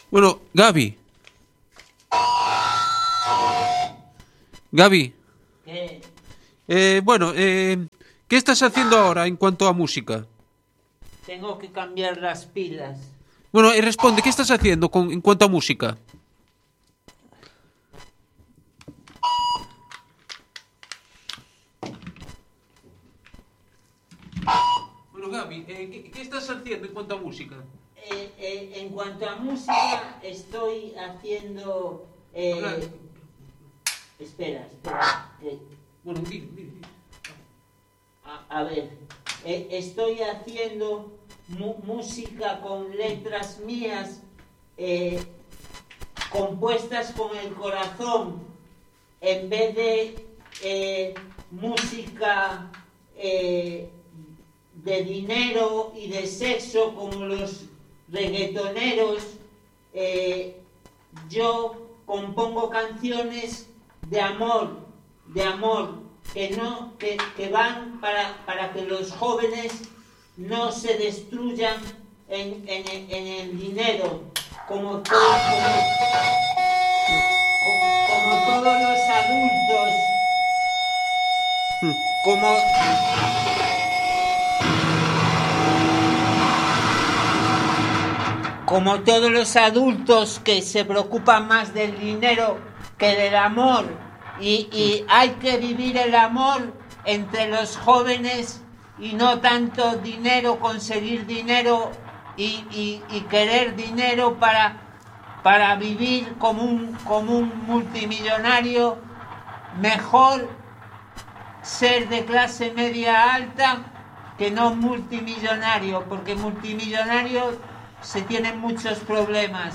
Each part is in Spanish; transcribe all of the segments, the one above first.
Bueno, Gaby. Gaby. ¿Qué estás haciendo ahora en cuanto a música? Tengo que cambiar las pilas. Bueno, responde, ¿qué estás haciendo en cuanto a música? Bueno, Gaby, ¿qué estás haciendo en cuanto a música? En cuanto a música, estoy haciendo... Espera. Bueno, dime. A ver, estoy haciendo música con letras mías, compuestas con el corazón, en vez de música de dinero y de sexo como los reggaetoneros. Yo compongo canciones de amor, que van para que los jóvenes no se destruyan en el dinero, como todos los adultos, como todos los adultos que se preocupan más del dinero que del amor, y hay que vivir el amor entre los jóvenes y no tanto dinero, conseguir dinero y querer dinero para vivir como un multimillonario. Mejor ser de clase media alta que no multimillonario, porque multimillonario se tienen muchos problemas.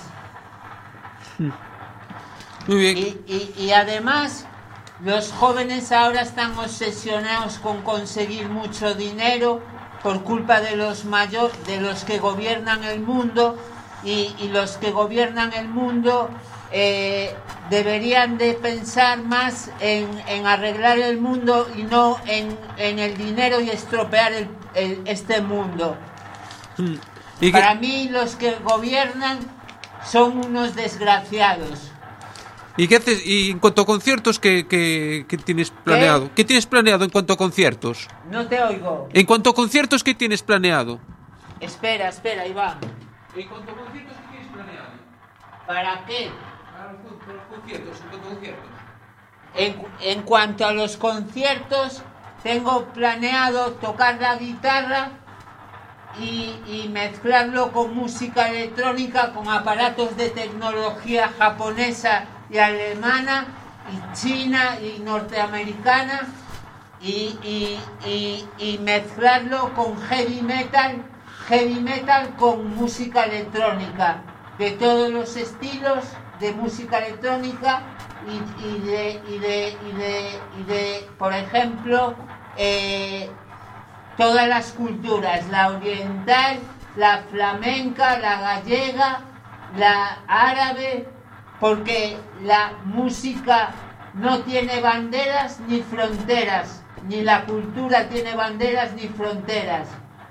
Muy bien. Y además, los jóvenes ahora están obsesionados con conseguir mucho dinero por culpa de los que gobiernan el mundo, y los que gobiernan el mundo deberían de pensar más en arreglar el mundo y no en el dinero y estropear este mundo. Para mí, los que gobiernan son unos desgraciados. ¿Y qué haces? Y en cuanto a conciertos, ¿qué tienes planeado? ¿Qué tienes planeado en cuanto a conciertos? No te oigo. En cuanto a conciertos, ¿qué tienes planeado? Espera, Iván. En cuanto a conciertos, ¿qué tienes planeado? ¿Para qué? Para los conciertos, en cuanto a conciertos. En cuanto a los conciertos, tengo planeado tocar la guitarra y mezclarlo con música electrónica, con aparatos de tecnología japonesa y alemana y china y norteamericana, y mezclarlo con heavy metal con música electrónica, de todos los estilos de música electrónica, y de por ejemplo, todas las culturas, la oriental, la flamenca, la gallega, la árabe, porque la música no tiene banderas ni fronteras, ni la cultura tiene banderas ni fronteras.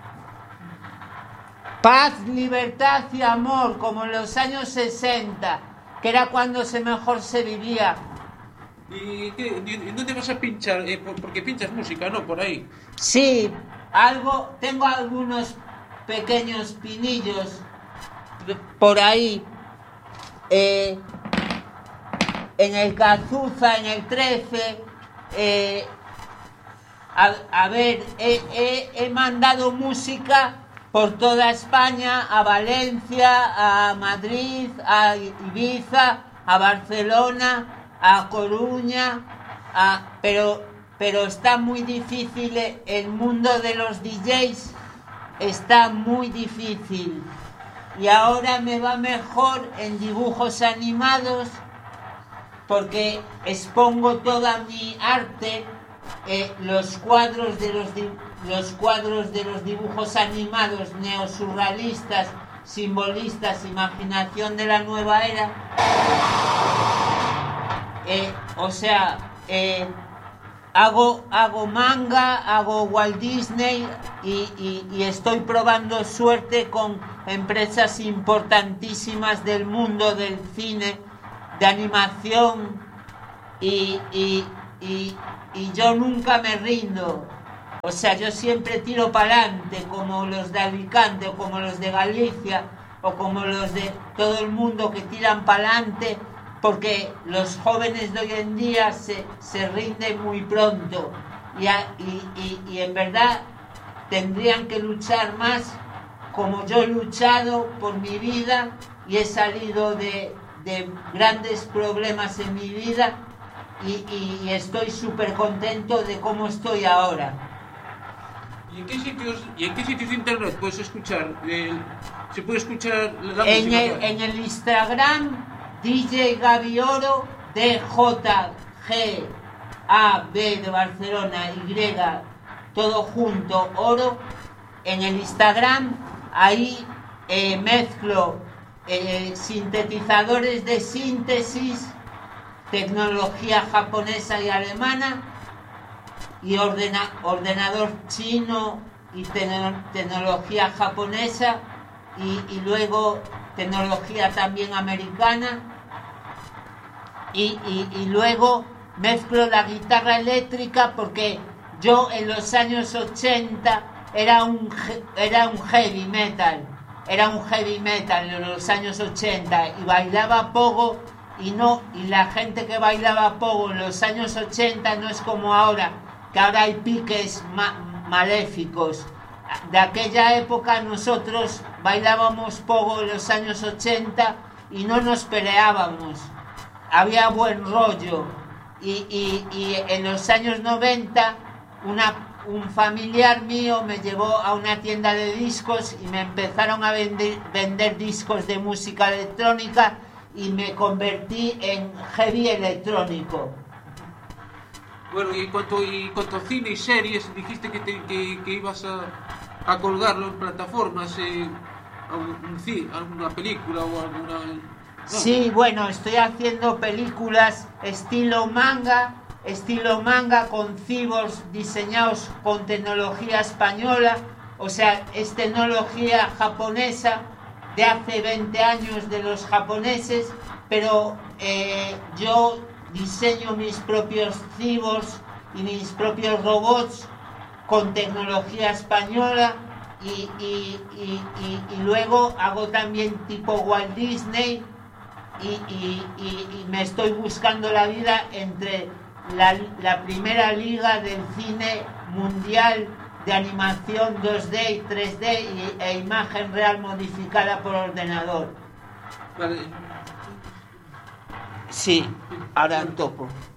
Paz, libertad y amor, como en los años 60, que era cuando mejor se vivía. ¿Y dónde vas a pinchar? Porque pinchas música, ¿no? Por ahí. Sí, tengo algunos pequeños pinillos por ahí, en el Cazuza, en el 13. He mandado música por toda España, a Valencia, a Madrid, a Ibiza, a Barcelona, a Coruña, pero está muy difícil. El mundo de los DJs está muy difícil, y ahora me va mejor en dibujos animados, porque expongo toda mi arte, los cuadros de los dibujos animados neosurrealistas, simbolistas, imaginación de la nueva era. hago manga, hago Walt Disney y estoy probando suerte con empresas importantísimas del mundo del cine, de animación y yo nunca me rindo. O sea, yo siempre tiro para adelante, como los de Alicante o como los de Galicia o como los de todo el mundo que tiran para adelante, porque los jóvenes de hoy en día se rinden muy pronto y en verdad tendrían que luchar más como yo he luchado por mi vida y he salido de grandes problemas en mi vida y estoy súper contento de cómo estoy ahora. ¿Y en qué sitios de internet puedes escuchar? ¿Se puede escuchar la música? En el Instagram, DJ Gaby Oro, DJGAB de Barcelona, Y, todo junto, Oro. En el Instagram, ahí mezclo sintetizadores de síntesis, tecnología japonesa y alemana, y ordenador chino y tecnología japonesa y luego tecnología también americana y luego mezclo la guitarra eléctrica porque yo en los años 80 era un heavy metal en los años 80 y bailaba pogo y la gente que bailaba pogo en los años 80 no es como ahora, que ahora hay piques maléficos. De aquella época nosotros bailábamos pogo en los años 80 y no nos peleábamos, había buen rollo y en los años 90 un familiar mío me llevó a una tienda de discos y me empezaron a vender discos de música electrónica y me convertí en heavy electrónico. Bueno, y en cuanto a cine y series, dijiste que ibas a colgarlo en plataformas, alguna película o alguna... ¿no? Sí, bueno, estoy haciendo películas estilo manga con cyborgs diseñados con tecnología española, o sea, es tecnología japonesa de hace 20 años de los japoneses, pero yo diseño mis propios cyborgs y mis propios robots con tecnología española y luego hago también tipo Walt Disney y me estoy buscando la vida entre la primera liga del cine mundial de animación 2D y 3D e imagen real modificada por ordenador. Vale. Sí, ahora topo.